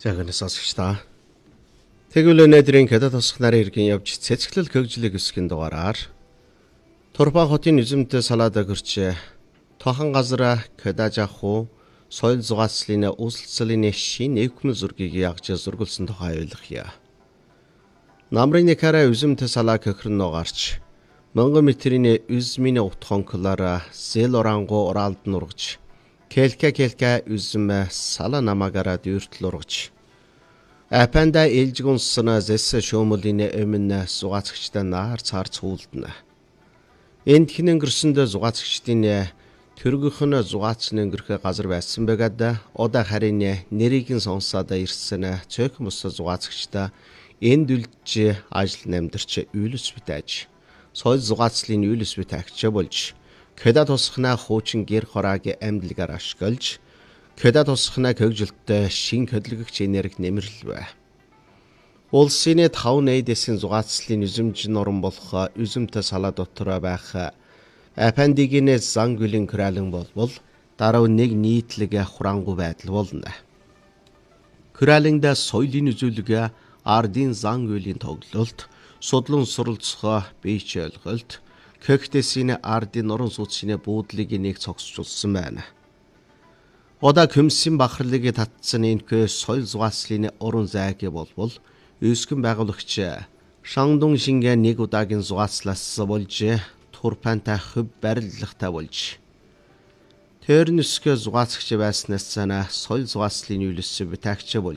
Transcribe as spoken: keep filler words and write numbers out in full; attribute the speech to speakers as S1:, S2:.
S1: За гэнэ сонсогч та. Тэгвэл өнөөдрийн Кедат тосх нарын иргэн явж цэцгэлэл хөгжлийг өсгөн дугаараар Турфан хотын үзэмтэй салаад өгөрч тохон газара Кедажаху соёл зугаацлын үйлчлэлийн шин эвхмэл зургийг ягж зургуулсан тухай ойлгохъя. Намрын некара үзэмтэй салаа көхрөн нугарч Монгол метрийн үзмийн утхонклара зэл орангу оралд нургаж Келка келка үзм сала намагара дүүртэл ургаж Апанда элжгүнсна зэс шөөмөлийн өмнө зугаацагчтай наар цаар цуулдна. Энд хин өнгөрсөнд зугаацагчдын төргөхн зугаацны өнгөрөх газар байсан байгаад одоо харин нэрийг нь сонсоод ирсэн цөөхөн бус зугаацагчтай энд үлдж ажил намдэрч үйлс битэж соёл зугаацлын үйлс битагч болж Кедат тосхна хуучин гэр хорааг амьдлагаар ашиглаж Кедат тосхна хөгжилтөд шин хөдөлгөгч энерги нэмэрлэв. Улсын таван найдсын зугаацлын үзэмж норон болох үзэмтэй салаа дотор байх Апандигийн зан гүлийн кралан болбол дараа нэг нийтлэг хурангуй байдал болно. Краланда соёлын үзүүлэг, ардын зан гүлийн тоглолт, судлан суралцах бийч ойлголт, көхтэсийн ардын норон сууцны буудлыг нэг цогцолсон байна. Ода көмсөн бахарлыг татсан энэхүү соёл зугаацлын уран зайг болбол өсгөн байгуулагч Шандун шингээ нэг удаагийн зугаацлаас болж Турфантай хөв барилгатай болж Тэрнэсгэ зугаацагч байснаас цаана соёл зугаацлын үйлс битагч болж